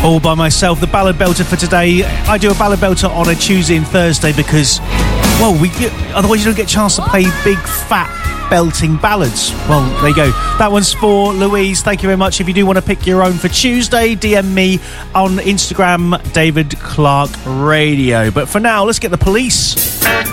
all by myself. The ballad belter for today. I do a ballad belter on a Tuesday and Thursday because, well, otherwise you don't get a chance to play big, fat, belting ballads. Well, there you go. That one's for Louise. Thank you very much. If you do want to pick your own for Tuesday, DM me on Instagram, David Clark Radio. But for now, let's get the Police.